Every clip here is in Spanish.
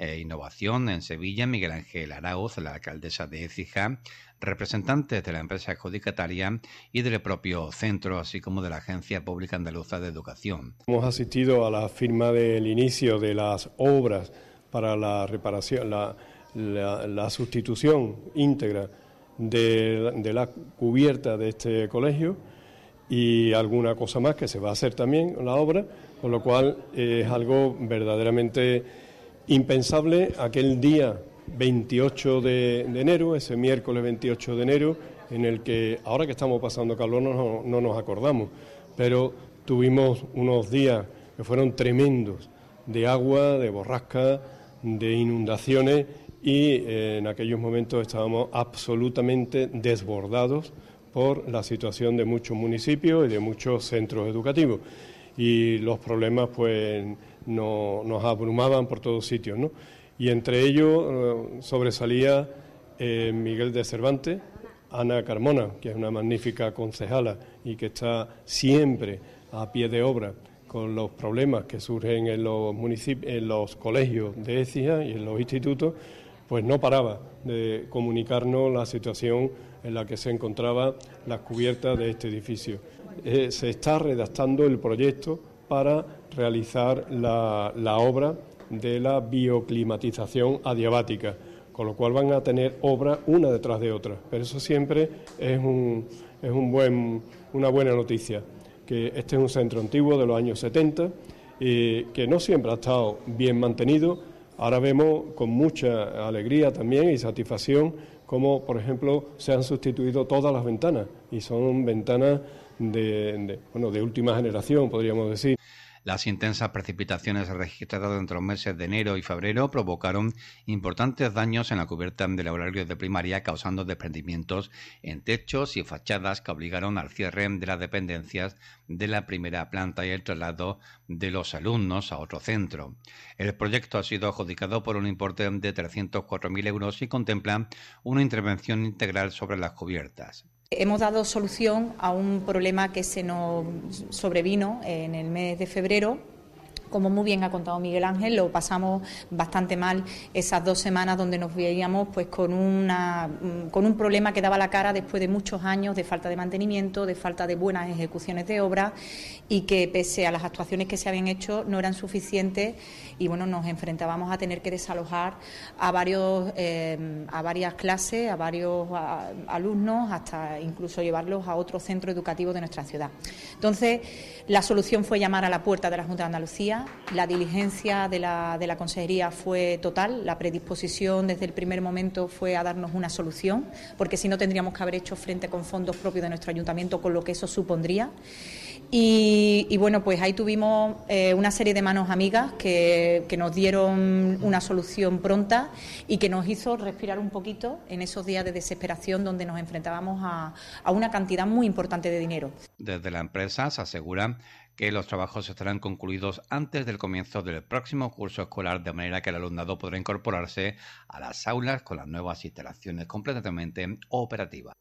e Innovación en Sevilla, Miguel Ángel Arauz, la alcaldesa de Écija, representantes de la empresa adjudicataria y del propio centro, así como de la Agencia Pública Andaluza de Educación. Hemos asistido a la firma del inicio de las obras para la reparación, la sustitución íntegra de la cubierta de este colegio y alguna cosa más que se va a hacer también en la obra, con lo cual es algo verdaderamente impensable aquel día 28 de enero, ese miércoles 28 de enero, en el que ahora que estamos pasando calor no nos acordamos, pero tuvimos unos días que fueron tremendos de agua, de borrasca, de inundaciones y en aquellos momentos estábamos absolutamente desbordados por la situación de muchos municipios y de muchos centros educativos y los problemas pues nos abrumaban por todos sitios, ¿no? Y entre ellos sobresalía Miguel de Cervantes, Ana Carmona, que es una magnífica concejala y que está siempre a pie de obra con los problemas que surgen en los municipios, en los colegios de Écija y en los institutos, pues no paraba de comunicarnos la situación en la que se encontraba las cubiertas de este edificio. Se está redactando el proyecto para realizar la obra de la bioclimatización adiabática, con lo cual van a tener obras una detrás de otra, pero eso siempre es una buena noticia, que este es un centro antiguo de los años 70, que no siempre ha estado bien mantenido. Ahora vemos con mucha alegría también y satisfacción cómo, por ejemplo, se han sustituido todas las ventanas y son ventanas de última generación, podríamos decir. Las intensas precipitaciones registradas entre los meses de enero y febrero provocaron importantes daños en la cubierta del horario de primaria, causando desprendimientos en techos y fachadas que obligaron al cierre de las dependencias de la primera planta y el traslado de los alumnos a otro centro. El proyecto ha sido adjudicado por un importe de 304.000 euros y contempla una intervención integral sobre las cubiertas. Hemos dado solución a un problema que se nos sobrevino en el mes de febrero. Como muy bien ha contado Miguel Ángel, lo pasamos bastante mal esas 2 semanas donde nos veíamos pues con un problema que daba la cara después de muchos años de falta de mantenimiento, de falta de buenas ejecuciones de obra y que pese a las actuaciones que se habían hecho no eran suficientes y bueno, nos enfrentábamos a tener que desalojar a varias clases, a varios alumnos, hasta incluso llevarlos a otro centro educativo de nuestra ciudad. Entonces, la solución fue llamar a la puerta de la Junta de Andalucía. La diligencia de la Consejería fue total, la predisposición desde el primer momento fue a darnos una solución, porque si no tendríamos que haber hecho frente con fondos propios de nuestro ayuntamiento, con lo que eso supondría. Y bueno, pues ahí tuvimos una serie de manos amigas que nos dieron una solución pronta y que nos hizo respirar un poquito en esos días de desesperación donde nos enfrentábamos a una cantidad muy importante de dinero. Desde la empresa se asegura que los trabajos estarán concluidos antes del comienzo del próximo curso escolar, de manera que el alumnado podrá incorporarse a las aulas con las nuevas instalaciones completamente operativas.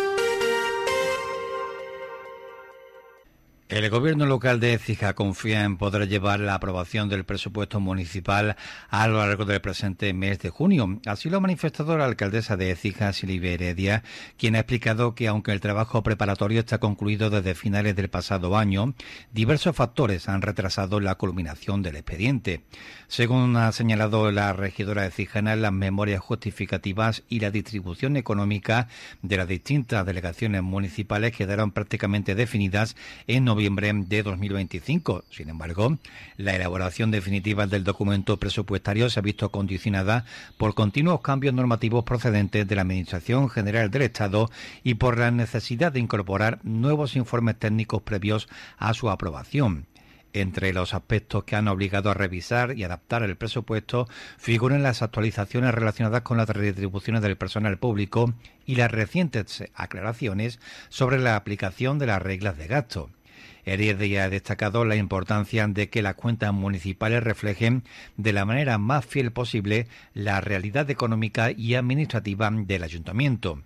El gobierno local de Écija confía en poder llevar la aprobación del presupuesto municipal a lo largo del presente mes de junio. Así lo ha manifestado la alcaldesa de Écija, Silvia Heredia, quien ha explicado que aunque el trabajo preparatorio está concluido desde finales del pasado año, diversos factores han retrasado la culminación del expediente. Según ha señalado la regidora écijana, las memorias justificativas y la distribución económica de las distintas delegaciones municipales quedaron prácticamente definidas en noviembre de 2025. Sin embargo, la elaboración definitiva del documento presupuestario se ha visto condicionada por continuos cambios normativos procedentes de la Administración General del Estado y por la necesidad de incorporar nuevos informes técnicos previos a su aprobación. Entre los aspectos que han obligado a revisar y adaptar el presupuesto figuran las actualizaciones relacionadas con las redistribuciones del personal público y las recientes aclaraciones sobre la aplicación de las reglas de gasto. Heredia ha destacado la importancia de que las cuentas municipales reflejen de la manera más fiel posible la realidad económica y administrativa del ayuntamiento.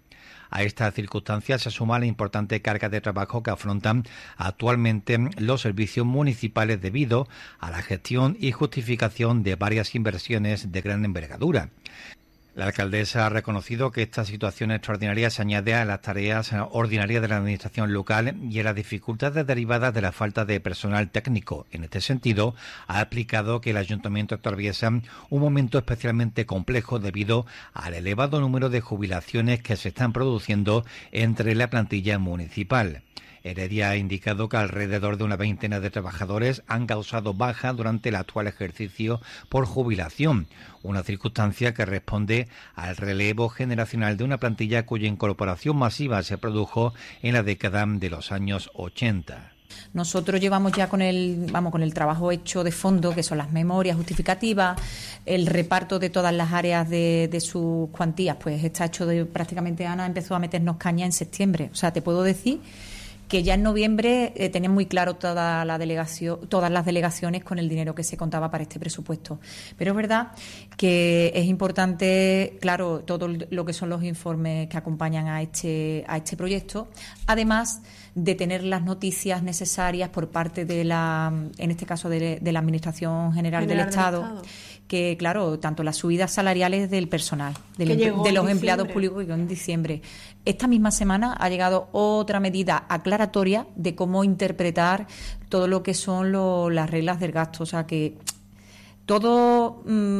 A esta circunstancia se suma la importante carga de trabajo que afrontan actualmente los servicios municipales debido a la gestión y justificación de varias inversiones de gran envergadura. La alcaldesa ha reconocido que esta situación extraordinaria se añade a las tareas ordinarias de la administración local y a las dificultades derivadas de la falta de personal técnico. En este sentido, ha explicado que el ayuntamiento atraviesa un momento especialmente complejo debido al elevado número de jubilaciones que se están produciendo entre la plantilla municipal. Heredia ha indicado que alrededor de una veintena de trabajadores han causado baja durante el actual ejercicio por jubilación, una circunstancia que responde al relevo generacional de una plantilla cuya incorporación masiva se produjo en la década de los años 80. Nosotros llevamos ya con el trabajo hecho de fondo, que son las memorias justificativas, el reparto de todas las áreas de sus cuantías, pues está hecho prácticamente. Ana empezó a meternos caña en septiembre. O sea, te puedo decir que ya en noviembre tenían muy claro todas las delegaciones con el dinero que se contaba para este presupuesto. Pero es verdad que es importante, claro, todo lo que son los informes que acompañan a este proyecto, además de tener las noticias necesarias por parte en este caso de la Administración General del Estado, que, claro, tanto las subidas salariales del personal, de los empleados públicos, que en diciembre. Esta misma semana ha llegado otra medida aclaratoria de cómo interpretar todo lo que son las reglas del gasto. O sea, que todo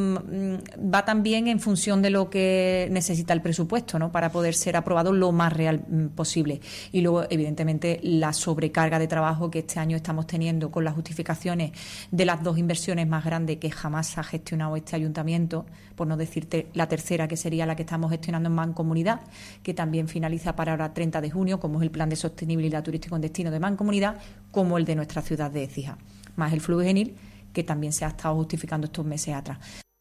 va también en función de lo que necesita el presupuesto, ¿no?, para poder ser aprobado lo más real posible. Y luego, evidentemente, la sobrecarga de trabajo que este año estamos teniendo con las justificaciones de las dos inversiones más grandes que jamás ha gestionado este ayuntamiento, por no decirte la tercera, que sería la que estamos gestionando en Mancomunidad, que también finaliza para ahora 30 de junio, como es el Plan de Sostenibilidad Turístico en Destino de Mancomunidad, como el de nuestra ciudad de Écija, más el Fluvigenil, que también se ha estado justificando estos meses atrás.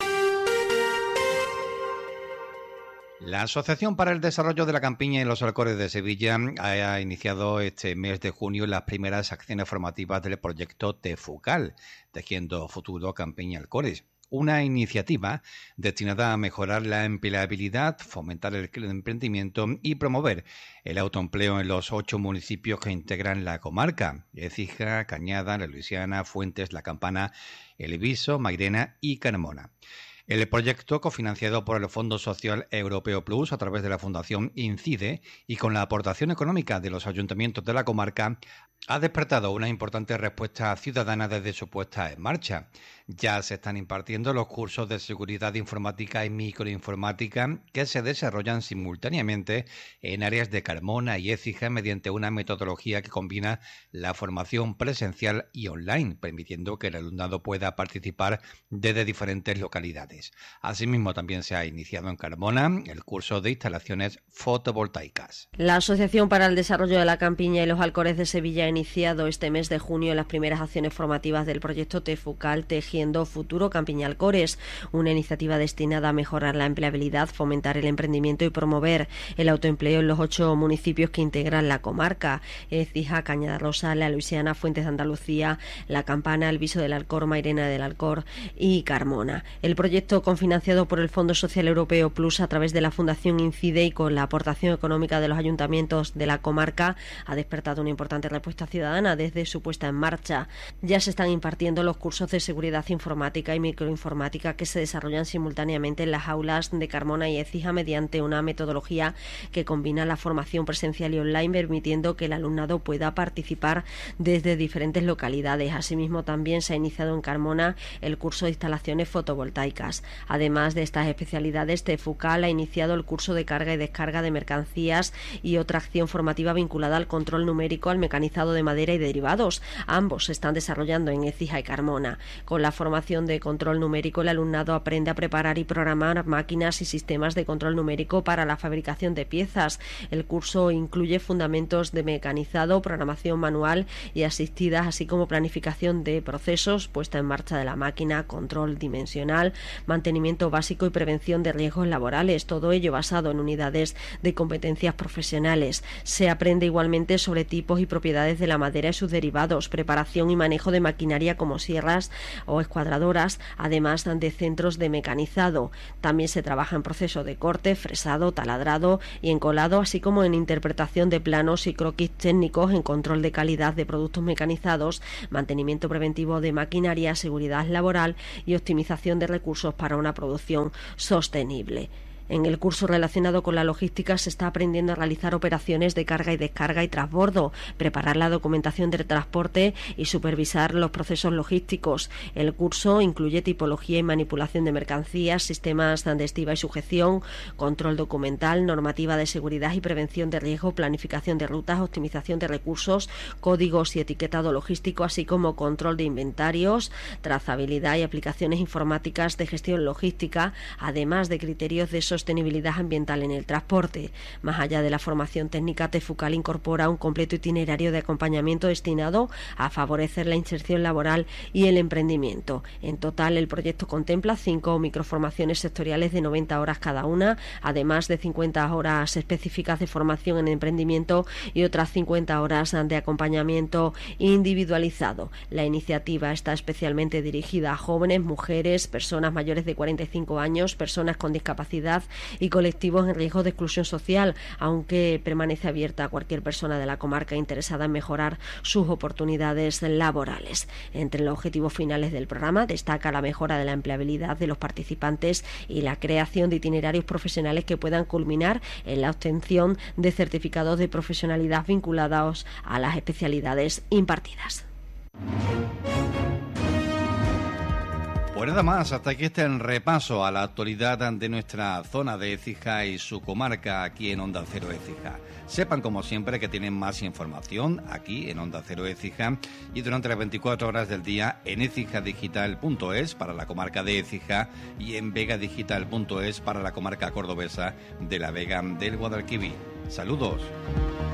La Asociación para el Desarrollo de la Campiña y los Alcores de Sevilla ha iniciado este mes de junio las primeras acciones formativas del proyecto TEFUCAL, Tejiendo Futuro Campiña y Alcores. Una iniciativa destinada a mejorar la empleabilidad, fomentar el emprendimiento y promover el autoempleo en los 8 municipios que integran la comarca: Écija, Cañada, La Luisiana, Fuentes, La Campana, El Ibiso, Mairena y Carmona. El proyecto, cofinanciado por el Fondo Social Europeo Plus a través de la Fundación INCIDE y con la aportación económica de los ayuntamientos de la comarca, ha despertado una importante respuesta ciudadana desde su puesta en marcha. Ya se están impartiendo los cursos de seguridad informática y microinformática que se desarrollan simultáneamente en áreas de Carmona y Écija mediante una metodología que combina la formación presencial y online, permitiendo que el alumnado pueda participar desde diferentes localidades. Asimismo, también se ha iniciado en Carmona el curso de instalaciones fotovoltaicas. La Asociación para el Desarrollo de la Campiña y los Alcores de Sevilla ha iniciado este mes de junio las primeras acciones formativas del proyecto TEFUCAL, Tejiendo Futuro Campiña y Alcores, una iniciativa destinada a mejorar la empleabilidad, fomentar el emprendimiento y promover el autoempleo en los 8 municipios que integran la comarca: Écija, Cañada Rosa, La Luisiana, Fuentes de Andalucía, La Campana, El Viso del Alcor, Mairena del Alcor y Carmona. El proyecto, cofinanciado por el Fondo Social Europeo Plus a través de la Fundación INCIDE y con la aportación económica de los ayuntamientos de la comarca, ha despertado una importante respuesta ciudadana desde su puesta en marcha. Ya se están impartiendo los cursos de seguridad informática y microinformática que se desarrollan simultáneamente en las aulas de Carmona y Écija mediante una metodología que combina la formación presencial y online, permitiendo que el alumnado pueda participar desde diferentes localidades. Asimismo, también se ha iniciado en Carmona el curso de instalaciones fotovoltaicas. Además de estas especialidades, TEFUCAL ha iniciado el curso de carga y descarga de mercancías y otra acción formativa vinculada al control numérico, al mecanizado de madera y derivados. Ambos se están desarrollando en Écija y Carmona. Con la formación de control numérico, el alumnado aprende a preparar y programar máquinas y sistemas de control numérico para la fabricación de piezas. El curso incluye fundamentos de mecanizado, programación manual y asistidas, así como planificación de procesos, puesta en marcha de la máquina, control dimensional, mantenimiento básico y prevención de riesgos laborales, todo ello basado en unidades de competencias profesionales. Se aprende igualmente sobre tipos y propiedades de la madera y sus derivados, preparación y manejo de maquinaria como sierras o escuadradoras, además de centros de mecanizado. También se trabaja en proceso de corte, fresado, taladrado y encolado, así como en interpretación de planos y croquis técnicos, en control de calidad de productos mecanizados, mantenimiento preventivo de maquinaria, seguridad laboral y optimización de recursos para una producción sostenible. En el curso relacionado con la logística se está aprendiendo a realizar operaciones de carga y descarga y transbordo, preparar la documentación del transporte y supervisar los procesos logísticos. El curso incluye tipología y manipulación de mercancías, sistemas de estiva y sujeción, control documental, normativa de seguridad y prevención de riesgo, planificación de rutas, optimización de recursos, códigos y etiquetado logístico, así como control de inventarios, trazabilidad y aplicaciones informáticas de gestión logística, además de criterios de sostenibilidad ambiental en el transporte. Más allá de la formación técnica, TEFUCAL incorpora un completo itinerario de acompañamiento destinado a favorecer la inserción laboral y el emprendimiento. En total, el proyecto contempla 5 microformaciones sectoriales de 90 horas cada una, además de 50 horas específicas de formación en emprendimiento y otras 50 horas de acompañamiento individualizado. La iniciativa está especialmente dirigida a jóvenes, mujeres, personas mayores de 45 años, personas con discapacidad y colectivos en riesgo de exclusión social, aunque permanece abierta a cualquier persona de la comarca interesada en mejorar sus oportunidades laborales. Entre los objetivos finales del programa destaca la mejora de la empleabilidad de los participantes y la creación de itinerarios profesionales que puedan culminar en la obtención de certificados de profesionalidad vinculados a las especialidades impartidas. Pues nada más, hasta aquí está el repaso a la actualidad de nuestra zona de Écija y su comarca aquí en Onda Cero Écija. Sepan, como siempre, que tienen más información aquí en Onda Cero Écija y durante las 24 horas del día en ecijadigital.es para la comarca de Écija y en vegadigital.es para la comarca cordobesa de la Vega del Guadalquivir. Saludos.